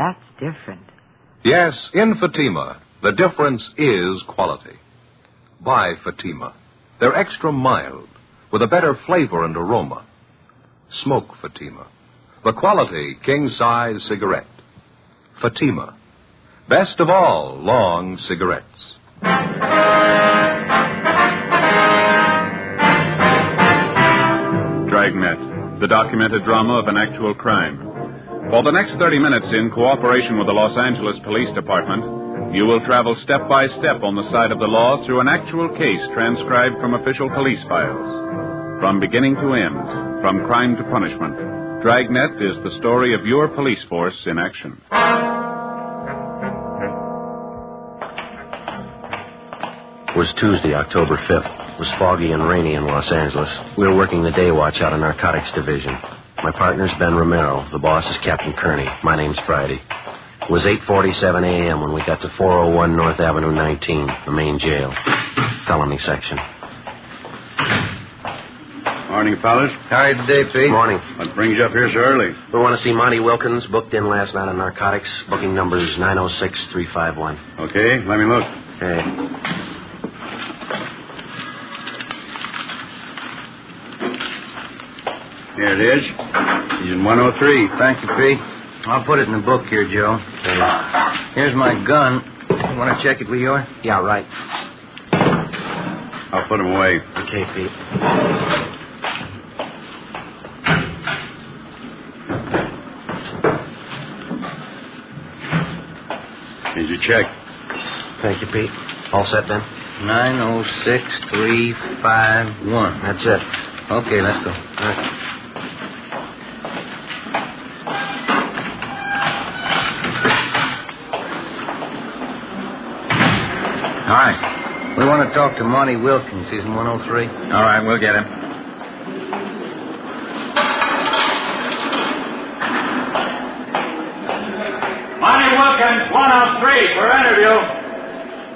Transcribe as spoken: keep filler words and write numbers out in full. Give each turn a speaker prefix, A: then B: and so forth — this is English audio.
A: That's different.
B: Yes, in Fatima, the difference is quality. Buy Fatima. They're extra mild, with a better flavor and aroma. Smoke Fatima, the quality king-size cigarette. Fatima, best of all long cigarettes.
C: Dragnet, the documented drama of an actual crime. For the next thirty minutes, in cooperation with the Los Angeles Police Department, you will travel step by step on the side of the law through an actual case transcribed from official police files. From beginning to end, from crime to punishment, Dragnet is the story of your police force in action.
D: It was Tuesday, October fifth. It was foggy and rainy in Los Angeles. We were working the day watch out of Narcotics Division. My partner's Ben Romero. The boss is Captain Kearney. My name's Friday. It was eight forty-seven a.m. when we got to four oh one North Avenue nineteen, the main jail. Felony section.
E: Morning, fellas.
A: How are you today, Pete?
D: Morning.
E: What brings you up here so early?
D: We want to see Monty Wilkins, booked in last night on Narcotics. Booking number's nine oh six three five one.
E: Okay, let me look.
D: Okay.
E: Here it is. He's in one oh three.
A: Thank you, Pete. I'll put it in the book here, Joe.
D: Okay.
A: Here's my gun. You want to check it with yours?
D: Yeah, right.
E: I'll put him away.
D: Okay, Pete.
E: Here's your check.
D: Thank you, Pete. All set, then?
A: nine oh six three five one.
D: That's it.
A: Okay, let's go.
D: All right.
A: All right. We want to talk to Monty Wilkins. He's in one oh three.
F: All right, we'll get him. Monty Wilkins, one oh three for interview.